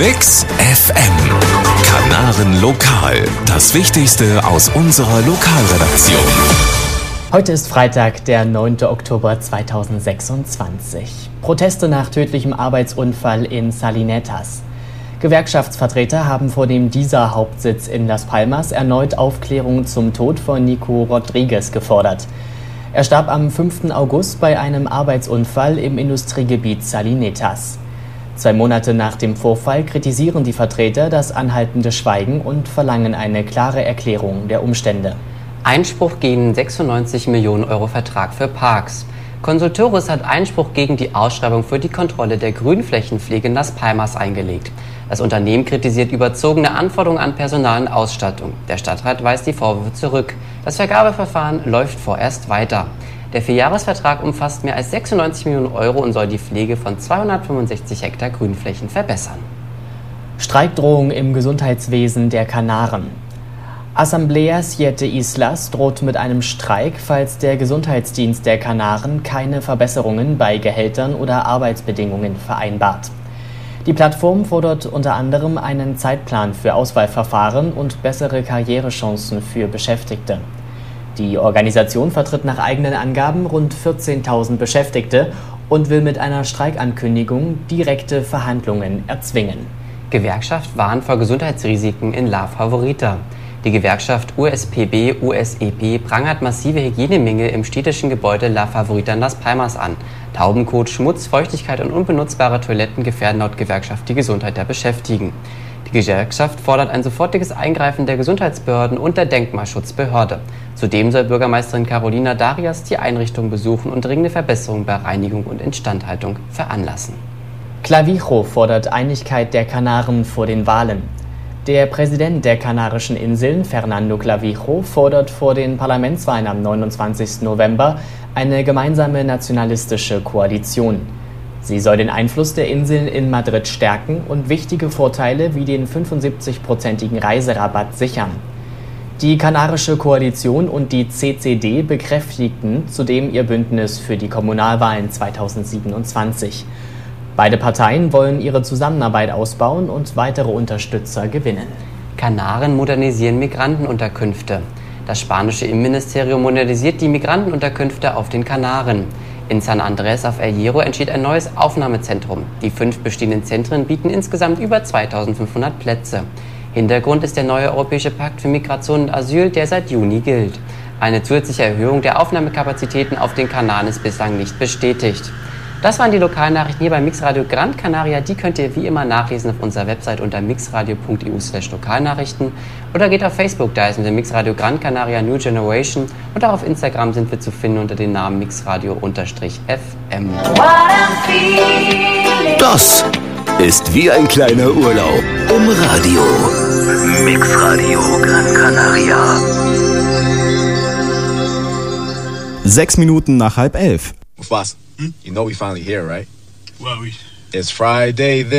Mix FM. Kanaren Lokal. Das Wichtigste aus unserer Lokalredaktion. Heute ist Freitag, der 9. Oktober 2026. Proteste nach tödlichem Arbeitsunfall in Salinetas. Gewerkschaftsvertreter haben vor dem DISA-Hauptsitz in Las Palmas erneut Aufklärung zum Tod von Nico Rodriguez gefordert. Er starb am 5. August bei einem Arbeitsunfall im Industriegebiet Salinetas. 2 Monate nach dem Vorfall kritisieren die Vertreter das anhaltende Schweigen und verlangen eine klare Erklärung der Umstände. Einspruch gegen 96 Millionen Euro Vertrag für Parks. Consultores hat Einspruch gegen die Ausschreibung für die Kontrolle der Grünflächenpflege in Las Palmas eingelegt. Das Unternehmen kritisiert überzogene Anforderungen an Personal und Ausstattung. Der Stadtrat weist die Vorwürfe zurück. Das Vergabeverfahren läuft vorerst weiter. Der 4-Jahres-Vertrag umfasst mehr als 96 Millionen Euro und soll die Pflege von 265 Hektar Grünflächen verbessern. Streikdrohung im Gesundheitswesen der Kanaren. Asamblea Siete Islas droht mit einem Streik, falls der Gesundheitsdienst der Kanaren keine Verbesserungen bei Gehältern oder Arbeitsbedingungen vereinbart. Die Plattform fordert unter anderem einen Zeitplan für Auswahlverfahren und bessere Karrierechancen für Beschäftigte. Die Organisation vertritt nach eigenen Angaben rund 14.000 Beschäftigte und will mit einer Streikankündigung direkte Verhandlungen erzwingen. Gewerkschaft warnt vor Gesundheitsrisiken in La Favorita. Die Gewerkschaft USPB-USEP prangert massive Hygienemängel im städtischen Gebäude La Favorita in Las Palmas an. Taubenkot, Schmutz, Feuchtigkeit und unbenutzbare Toiletten gefährden laut Gewerkschaft die Gesundheit der Beschäftigten. Die Gewerkschaft fordert ein sofortiges Eingreifen der Gesundheitsbehörden und der Denkmalschutzbehörde. Zudem soll Bürgermeisterin Carolina Darias die Einrichtung besuchen und dringende Verbesserungen bei Reinigung und Instandhaltung veranlassen. Clavijo fordert Einigkeit der Kanaren vor den Wahlen. Der Präsident der Kanarischen Inseln, Fernando Clavijo, fordert vor den Parlamentswahlen am 29. November eine gemeinsame nationalistische Koalition. Sie soll den Einfluss der Inseln in Madrid stärken und wichtige Vorteile wie den 75-prozentigen Reiserabatt sichern. Die Kanarische Koalition und die CCD bekräftigten zudem ihr Bündnis für die Kommunalwahlen 2027. Beide Parteien wollen ihre Zusammenarbeit ausbauen und weitere Unterstützer gewinnen. Kanaren modernisieren Migrantenunterkünfte. Das spanische Innenministerium modernisiert die Migrantenunterkünfte auf den Kanaren. In San Andrés auf El Hierro entsteht ein neues Aufnahmezentrum. Die 5 bestehenden Zentren bieten insgesamt über 2500 Plätze. Hintergrund ist der neue Europäische Pakt für Migration und Asyl, der seit Juni gilt. Eine zusätzliche Erhöhung der Aufnahmekapazitäten auf den Kanaren ist bislang nicht bestätigt. Das waren die Lokalnachrichten hier bei Mixradio Gran Canaria. Die könnt ihr wie immer nachlesen auf unserer Website unter mixradio.eu/Lokalnachrichten oder geht auf Facebook, da ist unter Mixradio Gran Canaria New Generation, und auch auf Instagram sind wir zu finden unter dem Namen Mixradio_FM. Das ist wie ein kleiner Urlaub im Radio. Mixradio Gran Canaria. 6 Minuten nach 10:30. Mufasa, you know we finally here, right? Well, it's Friday then.